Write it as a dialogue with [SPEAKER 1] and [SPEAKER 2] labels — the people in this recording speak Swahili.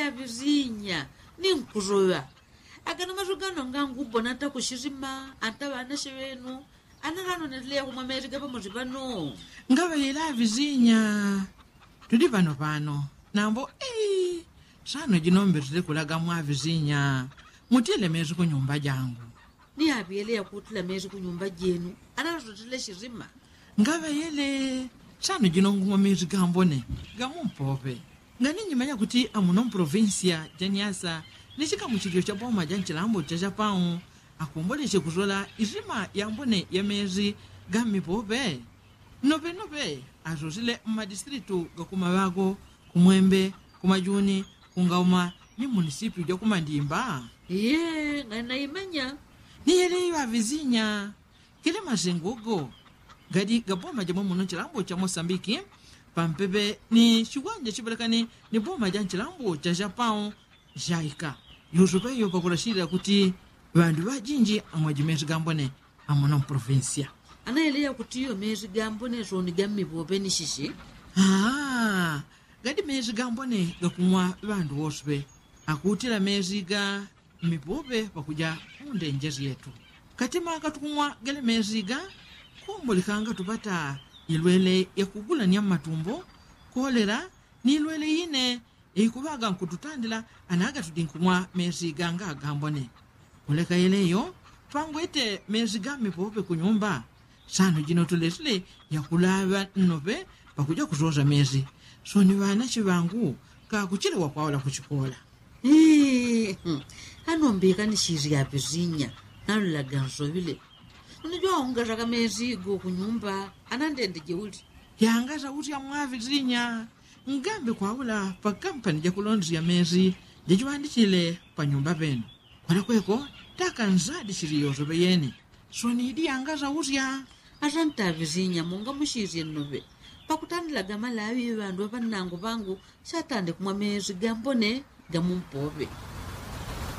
[SPEAKER 1] ya vizinya ni nkuzoya akana mazugano ngangu bona ta kushirima anta bana shewenu anarano netlea kumwa mezi gapa muzipano
[SPEAKER 2] ngava yela vizinya tudi pano nambo sano jinomberile kulaga mwa vizinya mutile mezi ku nyumba jangu
[SPEAKER 1] ni apielea kutila mezi ku nyumba jenu anarotile shirima
[SPEAKER 2] ngava yele sano jinongumwa mezi gambone gamumpope ngani nyimanya kuti amuno provincia janiasa nishika muchikio cha boma janchilambo cha Japão akumboleshe kuzola izima yambone ya mezi gamipope nope azozile madistritu gakumawago kumwembe kumajuni kungauma ni munisipio ja kumandimba
[SPEAKER 1] ye ngana imanya
[SPEAKER 2] ni yele ya vizinya kile mazengogo gadi gaboma jamo muno chilambo cha Mosambiki pampepe ni shiwanja chipelekani ni boma ja chilambo cha Japão jaika yuzupeyo pakulashira kuti vandu vajinji amwajimezi gambone amuno provincia
[SPEAKER 1] anaelea kuti iyo mezi gambone zoni gamipope ni shishi
[SPEAKER 2] gadi mezi gambone gakumwa vandu woswe akutila mezi ga mipope pakuja mundenjezi yetu katima katukumwa gale mezi ga kumbulikanga tupata ilwele ya kugulania matumbo kolera ni ilwele ine ikubaga nkututandila anaga tudinkumwa mezi ganga gambone kuleka eleyo pangwete mezi ga mipope kunyumba sano jino tulesile ya kulava nope pakuja kuzoza mezi soni vana chivangu kakuchilewa kwawala kuchikola
[SPEAKER 1] anombika ni shiri ya vizinya nalulaga nsobile unajua ongazaka mezi go kunyumba anandende jeuli
[SPEAKER 2] yangaza uti ya mwavizinya ngambe kwawula pa kampani ja kulondria mezi jachiwandichile pa nyumba penu kwala kweko taka nzadi shiriyozo beyeni soni idi yangaza utia
[SPEAKER 1] asanta vizinya munga mushiri nobe pakutandila gama lawi vandu vanango vangu satande kumwa mezi gambone gamumpope